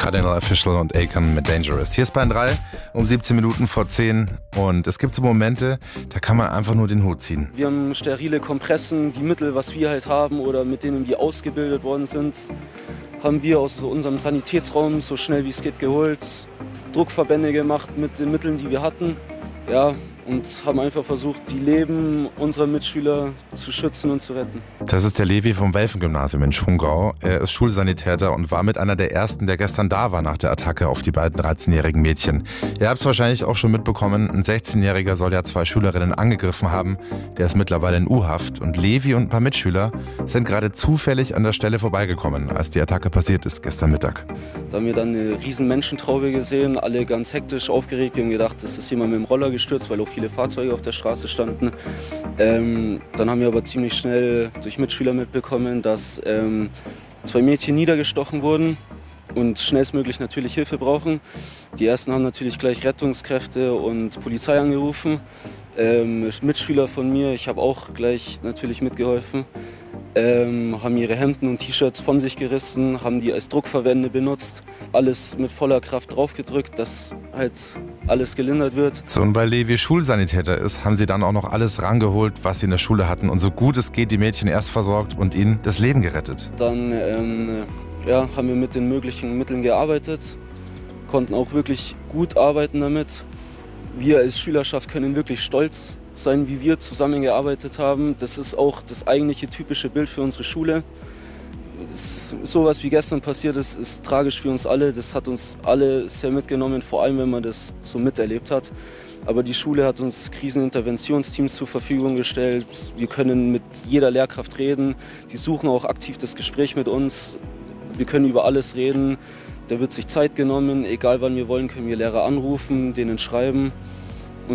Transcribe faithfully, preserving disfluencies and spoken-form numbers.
Cardinal Official und Akon mit Dangerous. Hier ist Bayern drei um siebzehn Minuten vor zehn und es gibt so Momente, da kann man einfach nur den Hut ziehen. Wir haben sterile Kompressen, die Mittel, was wir halt haben oder mit denen wir ausgebildet worden sind, haben wir aus unserem Sanitätsraum so schnell wie es geht geholt, Druckverbände gemacht mit den Mitteln, die wir hatten. Ja, und haben einfach versucht, die Leben unserer Mitschüler zu schützen und zu retten. Das ist der Levi vom Welfen-Gymnasium in Schongau. Er ist Schulsanitäter und war mit einer der ersten, der gestern da war nach der Attacke auf die beiden dreizehnjährigen Mädchen. Ihr habt es wahrscheinlich auch schon mitbekommen, ein sechzehnjähriger soll ja zwei Schülerinnen angegriffen haben. Der ist mittlerweile in U-Haft und Levi und ein paar Mitschüler sind gerade zufällig an der Stelle vorbeigekommen, als die Attacke passiert ist gestern Mittag. Da haben wir dann eine riesen Menschentraube gesehen, alle ganz hektisch aufgeregt. Wir haben gedacht, es ist jemand mit dem Roller gestürzt, weil auch viele Fahrzeuge auf der Straße standen. Ähm, dann haben wir aber ziemlich schnell durch Mitschüler mitbekommen, dass ähm, zwei Mädchen niedergestochen wurden und schnellstmöglich natürlich Hilfe brauchen. Die ersten haben natürlich gleich Rettungskräfte und Polizei angerufen. Ähm, Mitschüler von mir, ich habe auch gleich natürlich mitgeholfen, ähm, haben ihre Hemden und T-Shirts von sich gerissen, haben die als Druckverbände benutzt, alles mit voller Kraft draufgedrückt, dass halt alles gelindert wird. So, und weil Levi Schulsanitäter ist, haben sie dann auch noch alles rangeholt, was sie in der Schule hatten und so gut es geht die Mädchen erst versorgt und ihnen das Leben gerettet. Dann ähm, ja, haben wir mit den möglichen Mitteln gearbeitet, konnten auch wirklich gut arbeiten damit. Wir als Schülerschaft können wirklich stolz sein, wie wir zusammengearbeitet haben. Das ist auch das eigentliche typische Bild für unsere Schule. Das, sowas wie gestern passiert ist, ist tragisch für uns alle. Das hat uns alle sehr mitgenommen, vor allem wenn man das so miterlebt hat. Aber die Schule hat uns Kriseninterventionsteams zur Verfügung gestellt. Wir können mit jeder Lehrkraft reden. Die suchen auch aktiv das Gespräch mit uns. Wir können über alles reden. Da wird sich Zeit genommen. Egal wann wir wollen, können wir Lehrer anrufen, denen schreiben.